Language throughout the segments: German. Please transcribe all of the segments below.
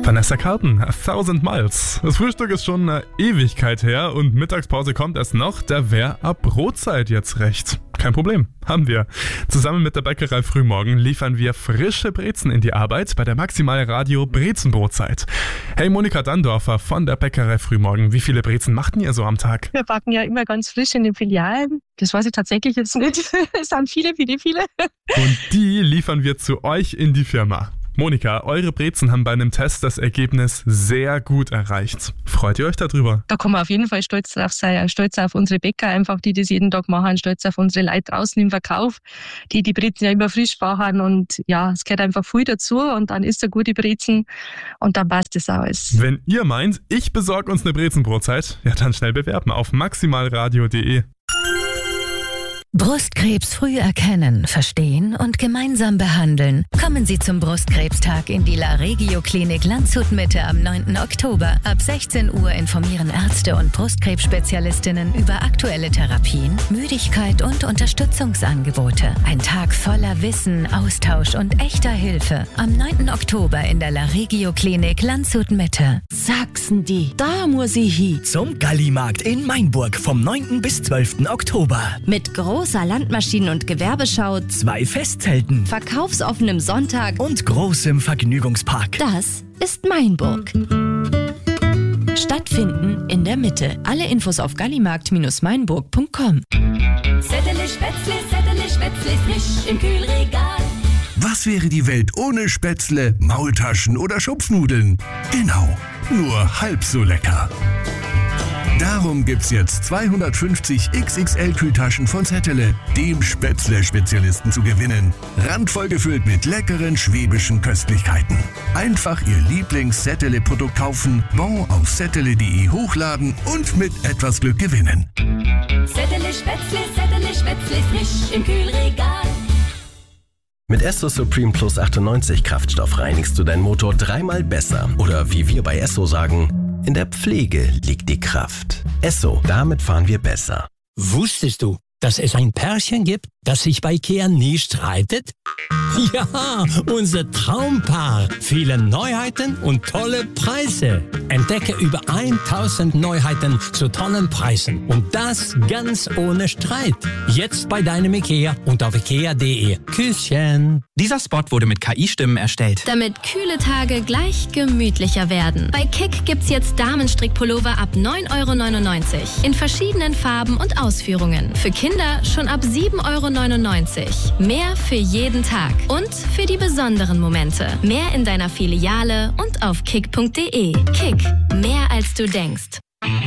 Vanessa Carlton, 1000 Miles. Das Frühstück ist schon eine Ewigkeit her und Mittagspause kommt erst noch. Da wäre ab Brotzeit jetzt recht. Kein Problem, haben wir. Zusammen mit der Bäckerei Frühmorgen liefern wir frische Brezen in die Arbeit bei der Maximal Radio Brezenbrotzeit. Hey, Monika Dandorfer von der Bäckerei Frühmorgen, wie viele Brezen macht ihr so am Tag? Wir backen ja immer ganz frisch in den Filialen. Das weiß ich tatsächlich jetzt nicht. Es sind viele. Und die liefern wir zu euch in die Firma. Monika, eure Brezen haben bei einem Test das Ergebnis sehr gut erreicht. Freut ihr euch darüber? Da kann man auf jeden Fall stolz drauf sein. Stolz auf unsere Bäcker, einfach, die das jeden Tag machen. Stolz auf unsere Leute draußen im Verkauf, die Brezen ja immer frisch machen. Und ja, es gehört einfach viel dazu. Und dann ist eine gute Brezen und dann passt das alles. Wenn ihr meint, ich besorge uns eine Brezenbrotzeit, ja dann schnell bewerben auf maximalradio.de. Brustkrebs früh erkennen, verstehen und gemeinsam behandeln. Kommen Sie zum Brustkrebstag in die La Regio Klinik Landshut Mitte am 9. Oktober. Ab 16 Uhr informieren Ärzte und Brustkrebsspezialistinnen über aktuelle Therapien, Müdigkeit und Unterstützungsangebote. Ein Tag voller Wissen, Austausch und echter Hilfe. Am 9. Oktober in der La Regio Klinik Landshut Mitte. Sachsen die, da muss ich hin. Zum Gallimarkt in Mainburg vom 9. bis 12. Oktober. Mit großer Landmaschinen- und Gewerbeschau, 2 Festzelten verkaufsoffenem Sonntag und großem Vergnügungspark. Das ist Mainburg. Stattfinden in der Mitte. Alle Infos auf gallimarkt-mainburg.com. Settele Spätzle frisch im Kühlregal. Was wäre die Welt ohne Spätzle, Maultaschen oder Schupfnudeln? Genau, nur halb so lecker. Darum gibt's jetzt 250 XXL-Kühltaschen von Zettele, dem Spätzle-Spezialisten, zu gewinnen. Randvoll gefüllt mit leckeren schwäbischen Köstlichkeiten. Einfach Ihr Lieblings-Zettele-Produkt kaufen, Bon auf zettele.de hochladen und mit etwas Glück gewinnen. Settele Spätzle frisch im Kühlregal. Mit Esso Supreme Plus 98 Kraftstoff reinigst du deinen Motor 3-mal besser. Oder wie wir bei Esso sagen, in der Pflege liegt die Kraft. Esso, damit fahren wir besser. Wusstest du, dass es ein Pärchen gibt, das sich bei IKEA nie streitet? Ja, unser Traumpaar. Viele Neuheiten und tolle Preise. Entdecke über 1000 Neuheiten zu tollen Preisen. Und das ganz ohne Streit. Jetzt bei deinem IKEA und auf ikea.de. Küsschen. Dieser Spot wurde mit KI-Stimmen erstellt. Damit kühle Tage gleich gemütlicher werden. Bei Kick gibt's jetzt Damenstrickpullover ab 9,99 € in verschiedenen Farben und Ausführungen. Für Kinder schon ab 7,99 €. Mehr für jeden Tag und für die besonderen Momente. Mehr in deiner Filiale und auf kick.de. Kick, mehr als du denkst.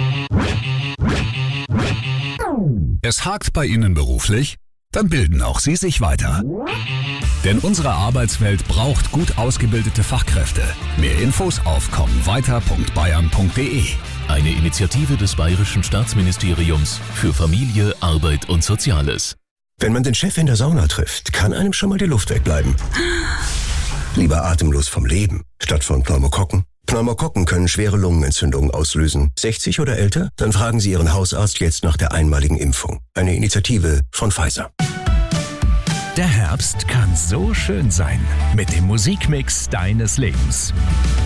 Es hakt bei Ihnen beruflich? Dann bilden auch Sie sich weiter. Denn unsere Arbeitswelt braucht gut ausgebildete Fachkräfte. Mehr Infos auf kommenweiter.bayern.de. Eine Initiative des Bayerischen Staatsministeriums für Familie, Arbeit und Soziales. Wenn man den Chef in der Sauna trifft, kann einem schon mal die Luft wegbleiben. Lieber atemlos vom Leben, statt von Pneumokokken. Pneumokokken können schwere Lungenentzündungen auslösen. 60 oder älter? Dann fragen Sie Ihren Hausarzt jetzt nach der einmaligen Impfung. Eine Initiative von Pfizer. Der Herbst kann so schön sein mit dem Musikmix deines Lebens.